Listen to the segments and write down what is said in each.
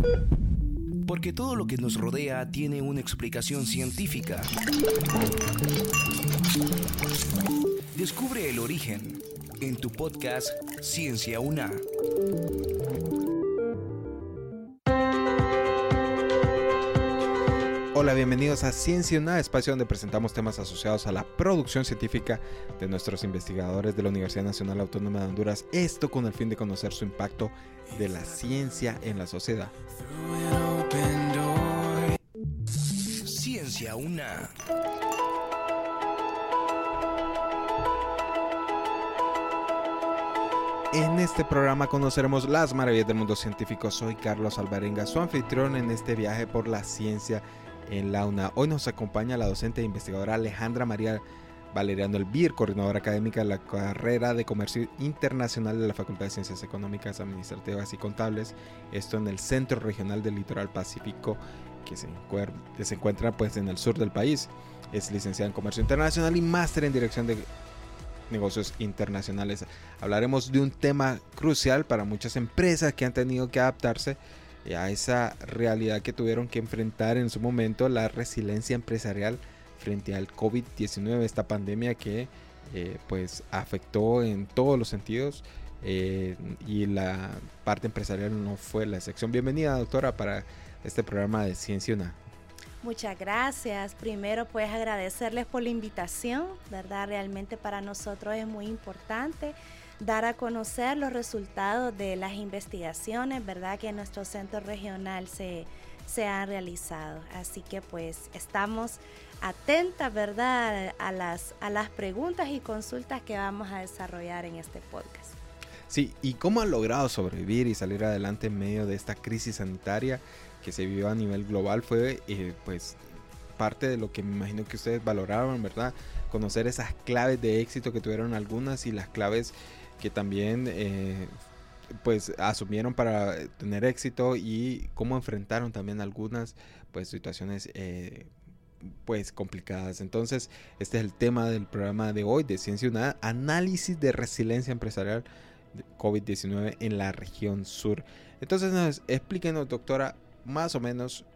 Porque todo lo que nos rodea tiene una explicación científica. Descubre el origen en tu podcast Ciencia UNA. Hola, bienvenidos a Ciencia UNA, espacio donde presentamos temas asociados a la producción científica de nuestros investigadores de la Universidad Nacional Autónoma de Honduras. Esto con el fin de conocer su impacto de la ciencia en la sociedad. Ciencia UNA. En este programa conoceremos las maravillas del mundo científico. Soy Carlos Alvarenga, su anfitrión en este viaje por la ciencia en la UNA. Hoy nos acompaña la docente e investigadora Alejandra María Valeriano Elvir, coordinadora académica de la carrera de Comercio Internacional de la Facultad de Ciencias Económicas, Administrativas y Contables. Esto en el Centro Regional del Litoral Pacífico, que se encuentra pues en el sur del país. Es licenciada en Comercio Internacional y máster en Dirección de Negocios Internacionales. Hablaremos de un tema crucial para muchas empresas que han tenido que adaptarse a esa realidad que tuvieron que enfrentar en su momento, la resiliencia empresarial frente al COVID-19, esta pandemia que pues afectó en todos los sentidos y la parte empresarial no fue la excepción. Bienvenida, doctora, para este programa de Ciencia UNA. Muchas gracias. Primero, pues agradecerles por la invitación, ¿verdad? Realmente para nosotros es muy importante dar a conocer los resultados de las investigaciones, ¿verdad? Que en nuestro centro regional se han realizado. Así que pues estamos atentas, ¿verdad? A las preguntas y consultas que vamos a desarrollar en este podcast. Sí, ¿y cómo han logrado sobrevivir y salir adelante en medio de esta crisis sanitaria que se vivió a nivel global? Fue pues parte de lo que me imagino que ustedes valoraban, ¿verdad? Conocer esas claves de éxito que tuvieron algunas y las claves que también pues asumieron para tener éxito y cómo enfrentaron también algunas pues situaciones pues complicadas. Entonces este es el tema del programa de hoy de Ciencia UNA, análisis de resiliencia empresarial COVID-19 en la región sur. Entonces explíquenos, doctora, más o menos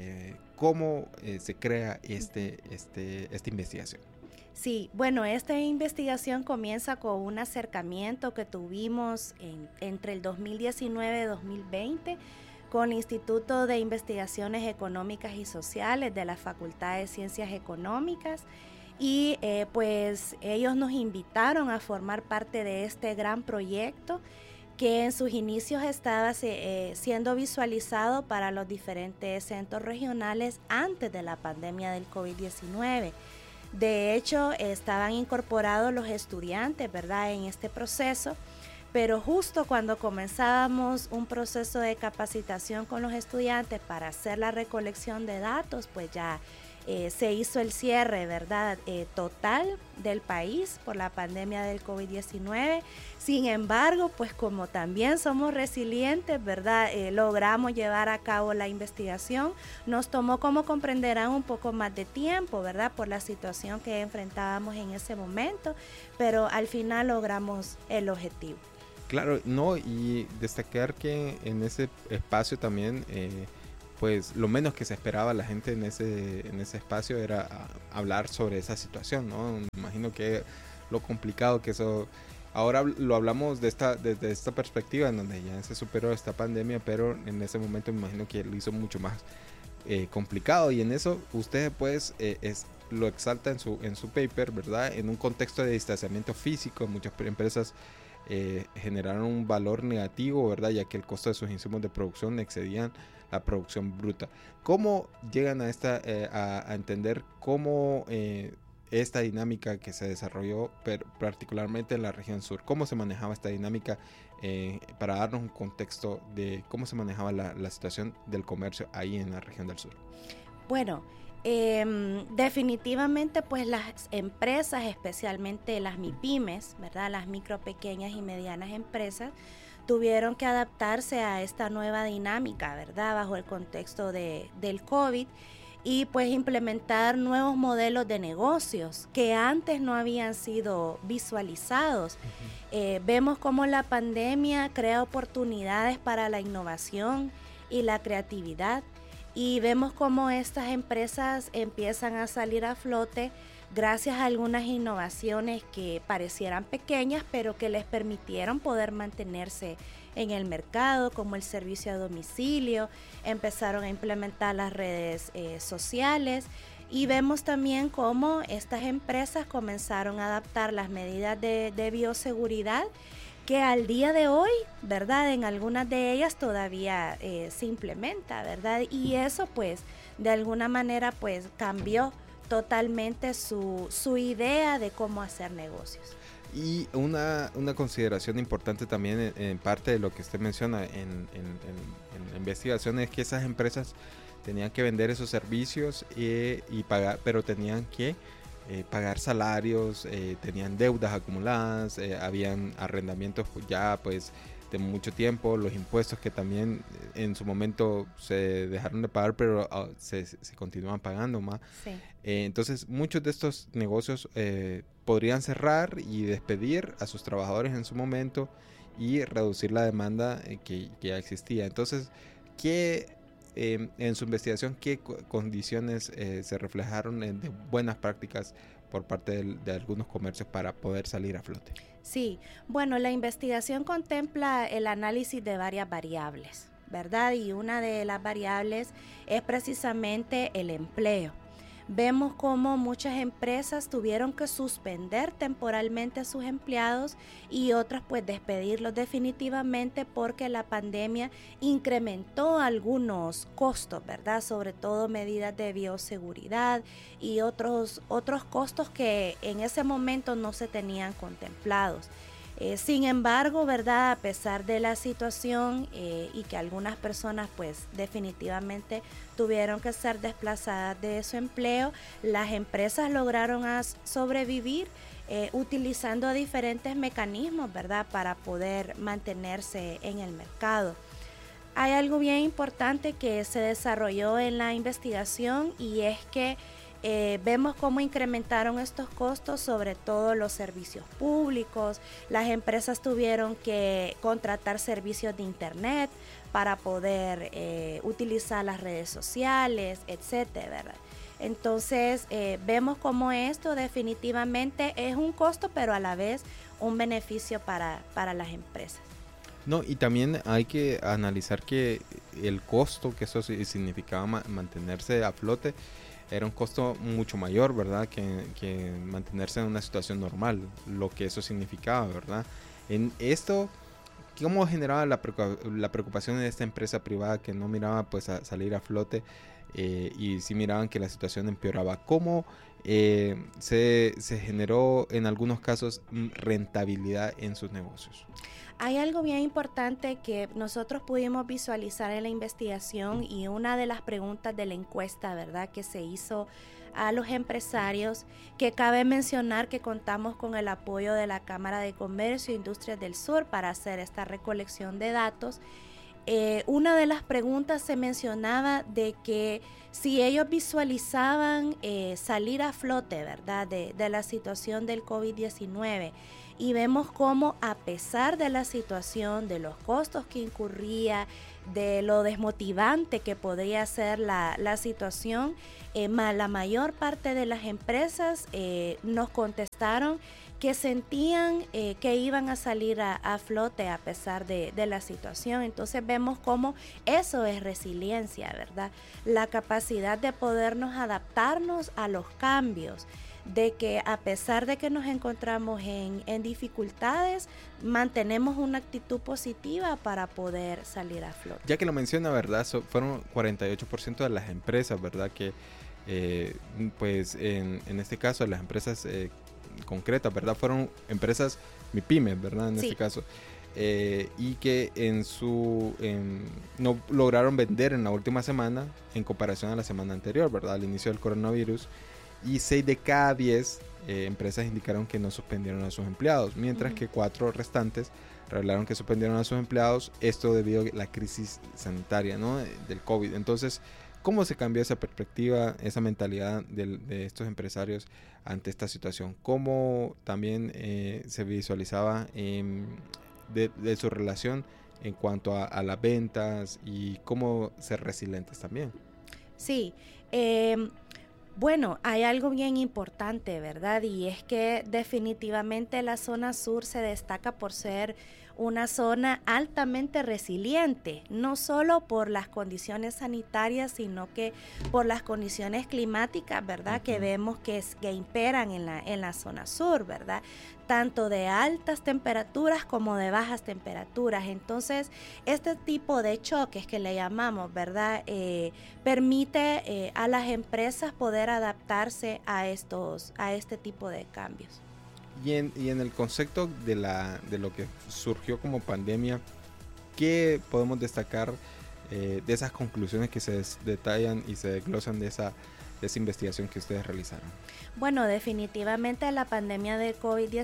cómo se crea esta investigación. Sí, bueno, esta investigación comienza con un acercamiento que tuvimos entre el 2019 y 2020 con el Instituto de Investigaciones Económicas y Sociales de la Facultad de Ciencias Económicas y pues ellos nos invitaron a formar parte de este gran proyecto que en sus inicios estaba siendo visualizado para los diferentes centros regionales antes de la pandemia del COVID-19. De hecho, estaban incorporados los estudiantes, ¿verdad?, en este proceso, pero justo cuando comenzábamos un proceso de capacitación con los estudiantes para hacer la recolección de datos, pues ya se hizo el cierre, ¿verdad?, total del país por la pandemia del COVID-19. Sin embargo, pues como también somos resilientes, ¿verdad?, logramos llevar a cabo la investigación. Nos tomó, como comprenderán, un poco más de tiempo, ¿verdad?, por la situación que enfrentábamos en ese momento, pero al final logramos el objetivo. Claro, no, y destacar que en ese espacio también pues lo menos que se esperaba la gente en ese espacio era hablar sobre esa situación, ¿no? Me imagino que lo complicado que eso. Ahora lo hablamos desde esta perspectiva en donde ya se superó esta pandemia, pero en ese momento me imagino que lo hizo mucho más complicado, y en eso usted pues lo exalta en su paper, ¿verdad? En un contexto de distanciamiento físico, muchas empresas generaron un valor negativo, ¿verdad?, ya que el costo de sus insumos de producción excedían la producción bruta. ¿Cómo llegan a entender cómo esta dinámica que se desarrolló particularmente en la región sur? ¿Cómo se manejaba esta dinámica para darnos un contexto de cómo se manejaba la situación del comercio ahí en la región del sur? Bueno, definitivamente pues las empresas, especialmente las MIPYMES, ¿verdad?, las micro, pequeñas y medianas empresas, tuvieron que adaptarse a esta nueva dinámica, ¿verdad?, bajo el contexto del COVID, y pues implementar nuevos modelos de negocios que antes no habían sido visualizados. Vemos cómo la pandemia crea oportunidades para la innovación, y la creatividad. Y vemos cómo estas empresas empiezan a salir a flote gracias a algunas innovaciones que parecieran pequeñas, pero que les permitieron poder mantenerse en el mercado, como el servicio a domicilio. Empezaron a implementar las redes sociales, y vemos también cómo estas empresas comenzaron a adaptar las medidas de bioseguridad, que al día de hoy, ¿verdad?, en algunas de ellas todavía se implementa, ¿verdad? Y eso pues de alguna manera pues cambió totalmente su idea de cómo hacer negocios. Y una consideración importante también en parte de lo que usted menciona en la investigación es que esas empresas tenían que vender esos servicios y pagar, pero tenían que pagar salarios, tenían deudas acumuladas, habían arrendamientos ya pues de mucho tiempo, los impuestos que también en su momento se dejaron de pagar, pero se continúan pagando más. Sí. Entonces muchos de estos negocios podrían cerrar y despedir a sus trabajadores en su momento y reducir la demanda que ya existía. Entonces, en su investigación, ¿qué condiciones se reflejaron de buenas prácticas por parte de algunos comercios para poder salir a flote? Sí, bueno, la investigación contempla el análisis de varias variables, ¿verdad? Y una de las variables es precisamente el empleo. Vemos cómo muchas empresas tuvieron que suspender temporalmente a sus empleados y otras pues despedirlos definitivamente porque la pandemia incrementó algunos costos, ¿verdad? Sobre todo medidas de bioseguridad y otros costos que en ese momento no se tenían contemplados. Sin embargo, ¿verdad?, a pesar de la situación y que algunas personas pues definitivamente tuvieron que ser desplazadas de su empleo, las empresas lograron sobrevivir utilizando diferentes mecanismos, ¿verdad?, para poder mantenerse en el mercado. Hay algo bien importante que se desarrolló en la investigación y es que vemos cómo incrementaron estos costos, sobre todo los servicios públicos. Las empresas tuvieron que contratar servicios de internet para poder utilizar las redes sociales, etcétera, ¿verdad? Entonces vemos cómo esto definitivamente es un costo, pero a la vez un beneficio para las empresas. No, y también hay que analizar que el costo que eso significaba mantenerse a flote era un costo mucho mayor, ¿verdad?, que mantenerse en una situación normal, lo que eso significaba, ¿verdad? En esto, ¿cómo generaba la preocupación de esta empresa privada que no miraba pues a salir a flote y sí miraban que la situación empeoraba? ¿Cómo se generó en algunos casos rentabilidad en sus negocios? Hay algo bien importante que nosotros pudimos visualizar en la investigación y una de las preguntas de la encuesta, ¿verdad?, que se hizo a los empresarios, que cabe mencionar que contamos con el apoyo de la Cámara de Comercio e Industrias del Sur para hacer esta recolección de datos. Una de las preguntas se mencionaba de que si ellos visualizaban salir a flote, ¿verdad?, de la situación del COVID-19, y vemos cómo a pesar de la situación, de los costos que incurría, de lo desmotivante que podría ser la situación, la mayor parte de las empresas nos contestaron que sentían que iban a salir a flote a pesar de la situación. Entonces vemos cómo eso es resiliencia, ¿verdad? La capacidad de podernos adaptarnos a los cambios, de que a pesar de que nos encontramos en dificultades, mantenemos una actitud positiva para poder salir a flote. Ya que lo menciona, ¿verdad? Fueron 48% de las empresas, ¿verdad? Que pues en este caso las empresas concretas, ¿verdad? Fueron empresas MIPYMES, ¿verdad? En este caso. Y que no lograron vender en la última semana en comparación a la semana anterior, ¿verdad? Al inicio del coronavirus. Y 6 de cada 10 empresas indicaron que no suspendieron a sus empleados, mientras que 4 restantes revelaron que suspendieron a sus empleados, esto debido a la crisis sanitaria, ¿no?, del COVID. Entonces, ¿cómo se cambió esa perspectiva, esa mentalidad de estos empresarios ante esta situación? ¿Cómo también se visualizaba de su relación en cuanto a las ventas y cómo ser resilientes también. Sí, bueno, hay algo bien importante, ¿verdad? Y es que definitivamente la zona sur se destaca por ser una zona altamente resiliente, no solo por las condiciones sanitarias, sino que por las condiciones climáticas, ¿verdad? Que vemos que imperan en la zona sur, ¿verdad? Tanto de altas temperaturas como de bajas temperaturas. Entonces, este tipo de choques que le llamamos, ¿verdad? Permite a las empresas poder adaptarse a este tipo de cambios. Y en el concepto de lo que surgió como pandemia, ¿qué podemos destacar de esas conclusiones que se detallan y se desglosan de esa investigación que ustedes realizaron? Bueno, definitivamente la pandemia del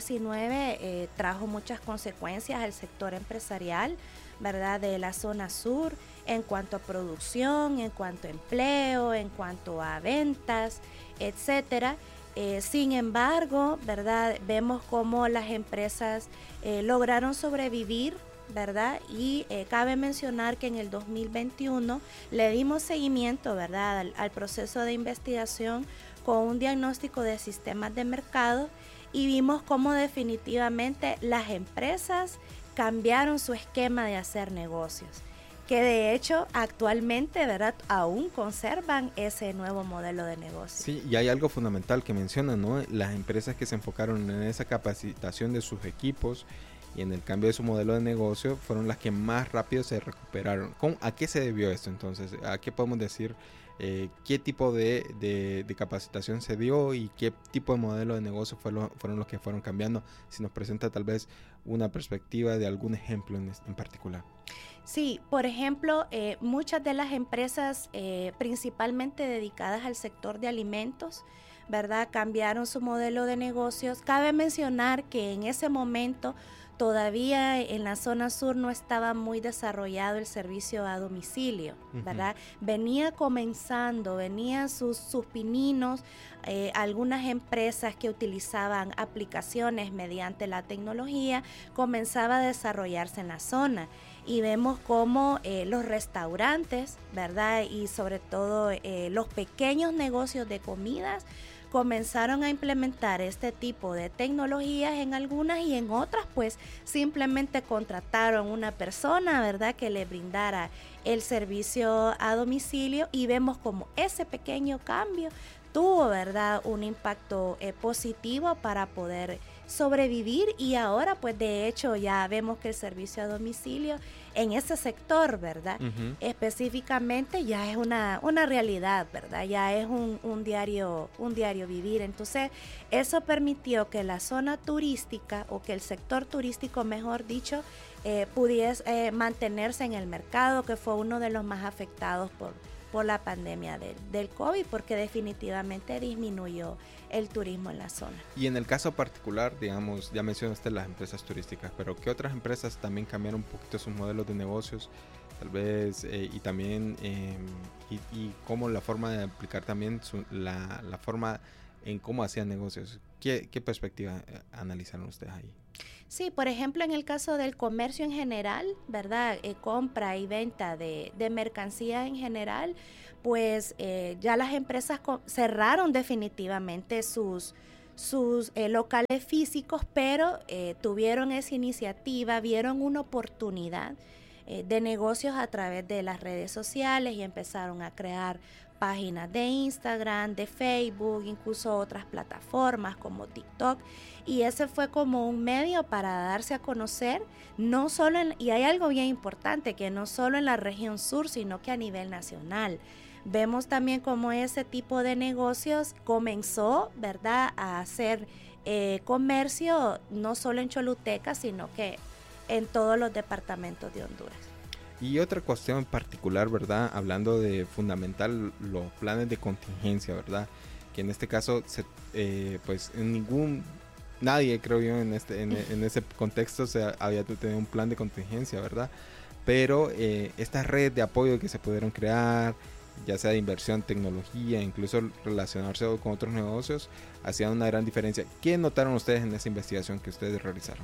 COVID-19 trajo muchas consecuencias al sector empresarial, ¿verdad? De la zona sur, en cuanto a producción, en cuanto a empleo, en cuanto a ventas, etcétera. Sin embargo, ¿verdad? Vemos cómo las empresas lograron sobrevivir, ¿verdad? Y cabe mencionar que en el 2021 le dimos seguimiento, ¿verdad? Al proceso de investigación con un diagnóstico de sistemas de mercado y vimos cómo definitivamente las empresas cambiaron su esquema de hacer negocios, que de hecho actualmente, ¿verdad?, aún conservan ese nuevo modelo de negocio. Sí, y hay algo fundamental que mencionan, ¿no? Las empresas que se enfocaron en esa capacitación de sus equipos y en el cambio de su modelo de negocio fueron las que más rápido se recuperaron. ¿A qué se debió esto entonces? ¿A qué podemos decir? ¿Qué tipo de capacitación se dio y qué tipo de modelo de negocio fueron los que fueron cambiando? Si nos presenta tal vez una perspectiva de algún ejemplo en particular. Sí, por ejemplo, muchas de las empresas principalmente dedicadas al sector de alimentos, ¿verdad?, cambiaron su modelo de negocios. Cabe mencionar que en ese momento todavía en la zona sur no estaba muy desarrollado el servicio a domicilio, ¿verdad? Venía comenzando, venían sus pininos, algunas empresas que utilizaban aplicaciones mediante la tecnología, comenzaba a desarrollarse en la zona. Y vemos cómo los restaurantes, ¿verdad?, y sobre todo los pequeños negocios de comidas comenzaron a implementar este tipo de tecnologías en algunas y en otras pues simplemente contrataron una persona, ¿verdad?, que le brindara el servicio a domicilio y vemos como ese pequeño cambio tuvo, ¿verdad?, un impacto positivo para poder sobrevivir y ahora pues de hecho ya vemos que el servicio a domicilio en ese sector, ¿verdad?, específicamente ya es una realidad, ¿verdad?, ya es un diario vivir. Entonces eso permitió que la zona turística o que el sector turístico, mejor dicho, pudiese mantenerse en el mercado, que fue uno de los más afectados por la pandemia del COVID, porque definitivamente disminuyó el turismo en la zona. Y en el caso particular, digamos, ya mencionaste las empresas turísticas, pero ¿qué otras empresas también cambiaron un poquito sus modelos de negocios? Tal vez, y también, y cómo la forma de aplicar también la forma en cómo hacían negocios. ¿Qué perspectiva analizaron ustedes ahí? Sí, por ejemplo, en el caso del comercio en general, ¿verdad? Compra y venta de mercancía en general, pues ya las empresas cerraron definitivamente sus locales físicos, pero tuvieron esa iniciativa, vieron una oportunidad de negocios a través de las redes sociales y empezaron a crear páginas de Instagram, de Facebook, incluso otras plataformas como TikTok, y ese fue como un medio para darse a conocer, no solo y hay algo bien importante, que no solo en la región sur, sino que a nivel nacional. Vemos también cómo ese tipo de negocios comenzó, ¿verdad?, a hacer comercio no solo en Choluteca, sino que en todos los departamentos de Honduras. Y otra cuestión en particular, ¿verdad?, hablando de fundamental, los planes de contingencia, ¿verdad?, que en este caso, pues nadie, creo yo, en ese contexto había tenido un plan de contingencia, ¿verdad?, pero estas redes de apoyo que se pudieron crear, ya sea de inversión, tecnología, incluso relacionarse con otros negocios, hacían una gran diferencia. ¿Qué notaron ustedes en esa investigación que ustedes realizaron?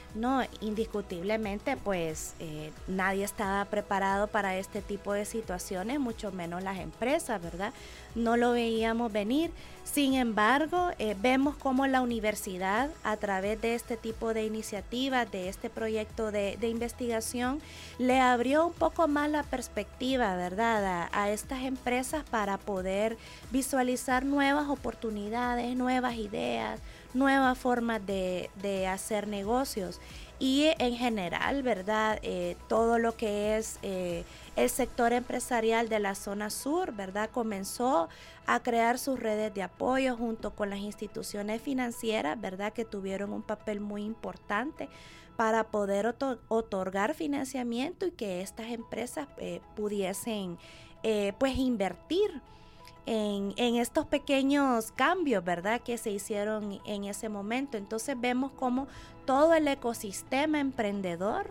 No, indiscutiblemente, pues nadie estaba preparado para este tipo de situaciones, mucho menos las empresas, ¿verdad? No lo veíamos venir. Sin embargo, vemos cómo la universidad, a través de este tipo de iniciativas, de este proyecto de investigación, le abrió un poco más la perspectiva, ¿verdad?, a estas empresas para poder visualizar nuevas oportunidades, nuevas ideas, nuevas formas de hacer negocios. Y en general, ¿verdad? Todo lo que es el sector empresarial de la zona sur, ¿verdad? Comenzó a crear sus redes de apoyo junto con las instituciones financieras, ¿verdad?, que tuvieron un papel muy importante para poder otorgar financiamiento y que estas empresas pudiesen pues invertir en estos pequeños cambios, ¿verdad?, que se hicieron en ese momento. Entonces vemos cómo todo el ecosistema emprendedor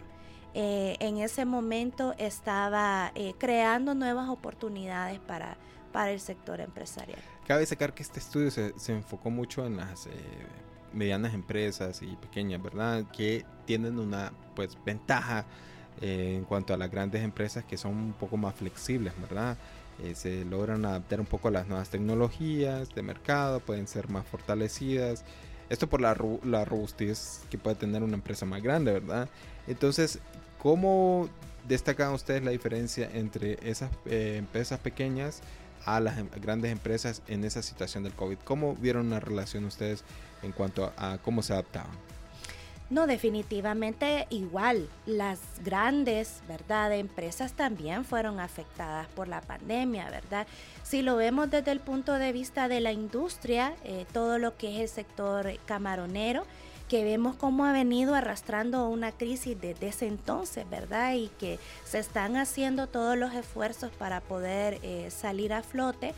en ese momento estaba creando nuevas oportunidades para el sector empresarial. Cabe destacar que este estudio se enfocó mucho en las medianas empresas y pequeñas, ¿verdad?, que tienen una pues ventaja en cuanto a las grandes empresas, que son un poco más flexibles, ¿verdad? Se logran adaptar un poco a las nuevas tecnologías de mercado, pueden ser más fortalecidas. Esto por la robustez que puede tener una empresa más grande, ¿verdad? Entonces, ¿cómo destacan ustedes la diferencia entre esas empresas pequeñas a las grandes empresas en esa situación del COVID? ¿Cómo vieron una relación ustedes en cuanto a cómo se adaptaban? No, definitivamente igual, las grandes, ¿verdad?, empresas también fueron afectadas por la pandemia, ¿verdad? Si lo vemos desde el punto de vista de la industria, todo lo que es el sector camaronero, que vemos cómo ha venido arrastrando una crisis desde ese entonces, ¿verdad? Y que se están haciendo todos los esfuerzos para poder salir a flote.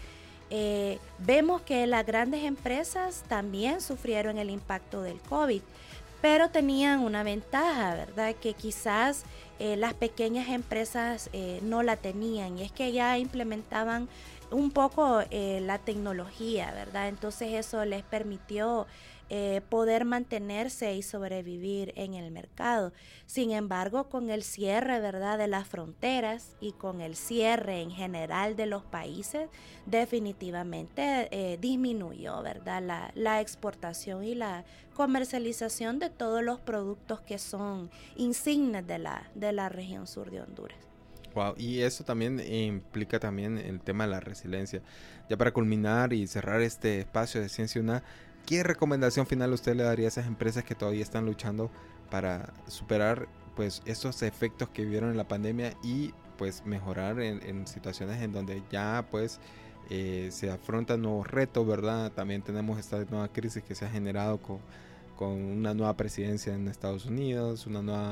Vemos que las grandes empresas también sufrieron el impacto del COVID, pero tenían una ventaja, ¿verdad?, que quizás las pequeñas empresas no la tenían, y es que ya implementaban un poco la tecnología, ¿verdad? Entonces eso les permitió poder mantenerse y sobrevivir en el mercado. Sin embargo, con el cierre, ¿verdad?, de las fronteras y con el cierre en general de los países, definitivamente disminuyó, ¿verdad?, la exportación y la comercialización de todos los productos que son insignes de la región sur de Honduras. Wow, y eso también implica también el tema de la resiliencia. Ya para culminar y cerrar este espacio de Ciencia UNA, ¿qué recomendación final usted le daría a esas empresas que todavía están luchando para superar pues estos efectos que vivieron en la pandemia y pues mejorar en situaciones en donde ya pues se afrontan nuevos retos, ¿verdad? También tenemos esta nueva crisis que se ha generado con una nueva presidencia en Estados Unidos,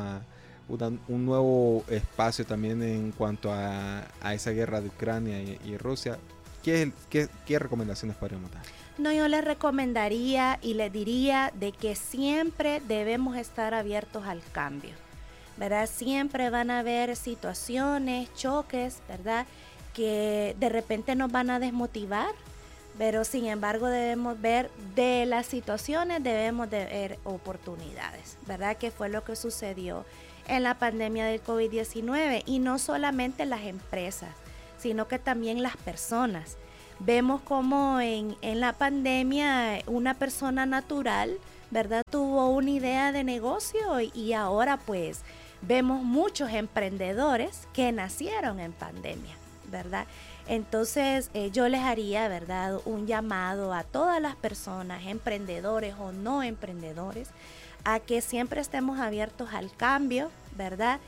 un nuevo espacio también en cuanto a esa guerra de Ucrania y Rusia. ¿Qué recomendaciones podríamos dar? No, yo les recomendaría y les diría de que siempre debemos estar abiertos al cambio, ¿verdad? Siempre van a haber situaciones, choques, ¿verdad?, que de repente nos van a desmotivar, pero sin embargo debemos ver de las situaciones, debemos de ver oportunidades, ¿verdad?, que fue lo que sucedió en la pandemia del COVID-19, y no solamente las empresas, sino que también las personas. Vemos como en la pandemia una persona natural, ¿verdad?, tuvo una idea de negocio, y ahora pues vemos muchos emprendedores que nacieron en pandemia, ¿verdad? Entonces yo les haría, ¿verdad?, un llamado a todas las personas, emprendedores o no emprendedores, a que siempre estemos abiertos al cambio, ¿verdad?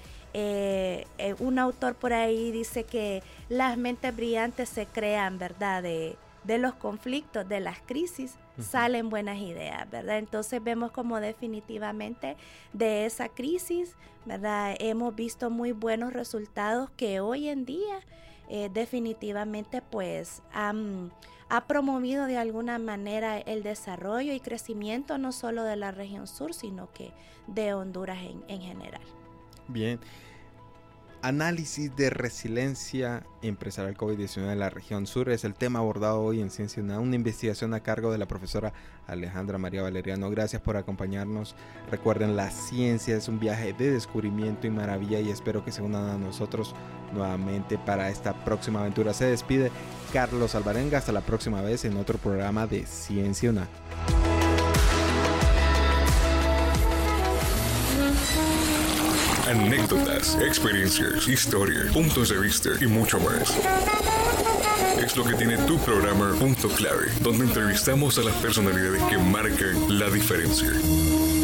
Un autor por ahí dice que las mentes brillantes se crean, ¿verdad?, de los conflictos, de las crisis, salen buenas ideas, ¿verdad? Entonces vemos como definitivamente de esa crisis, ¿verdad?, hemos visto muy buenos resultados que hoy en día definitivamente pues ha promovido de alguna manera el desarrollo y crecimiento no solo de la región sur, sino que de Honduras en general. Bien. Análisis de resiliencia empresarial COVID-19 en la región sur es el tema abordado hoy en Ciencia UNA, una investigación a cargo de la profesora Alejandra María Valeriano. Gracias por acompañarnos. Recuerden, la ciencia es un viaje de descubrimiento y maravilla, y espero que se unan a nosotros nuevamente para esta próxima aventura. Se despide Carlos Alvarenga. Hasta la próxima vez en otro programa de Ciencia UNA. Anécdotas, experiencias, historias, puntos de vista y mucho más. Es lo que tiene tu programa Punto Clave, donde entrevistamos a las personalidades que marcan la diferencia.